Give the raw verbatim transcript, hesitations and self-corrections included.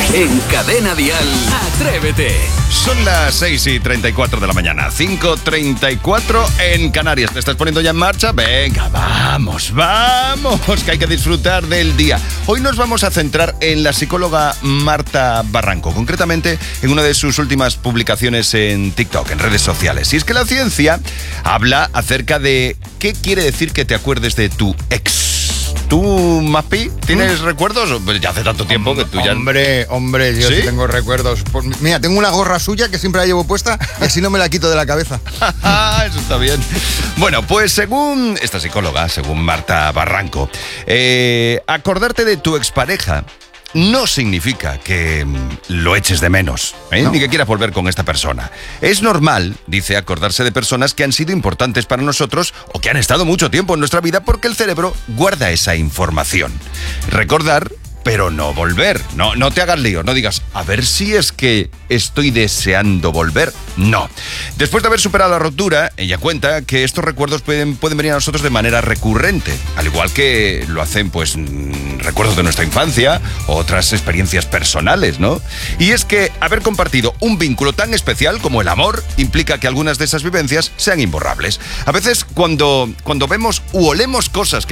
En Cadena Dial, Atrévete. Son las seis y treinta y cuatro de la mañana, cinco y treinta y cuatro en Canarias. ¿Te estás poniendo ya en marcha? Venga, vamos, vamos, que hay que disfrutar del día. Hoy nos vamos a centrar en la psicóloga Marta Barranco, concretamente en una de sus últimas publicaciones en TikTok, en redes sociales. Y es que la ciencia habla acerca de qué quiere decir que te acuerdes de tu ex. ¿Tú, Mapi, tienes ¿Mm? recuerdos? Pues ya hace tanto tiempo que tú ya... Hombre, hombre, yo ¿Sí? sí tengo recuerdos. Pues, mira, tengo una gorra suya que siempre la llevo puesta y así no me la quito de la cabeza. Eso está bien. Bueno, pues según esta psicóloga, según Marta Barranco, eh, acordarte de tu expareja no significa que lo eches de menos, ¿eh? no. ni que quieras volver con esta persona. Es normal, dice, acordarse de personas que han sido importantes para nosotros o que han estado mucho tiempo en nuestra vida porque el cerebro guarda esa información. Recordar, pero no volver. No, no te hagas lío, no digas, a ver si es que estoy deseando volver. No. Después de haber superado la ruptura, ella cuenta que estos recuerdos pueden, pueden venir a nosotros de manera recurrente, al igual que lo hacen, pues, recuerdos de nuestra infancia o otras experiencias personales, ¿no? Y es que haber compartido un vínculo tan especial como el amor implica que algunas de esas vivencias sean imborrables. A veces, cuando, cuando vemos u olemos cosas que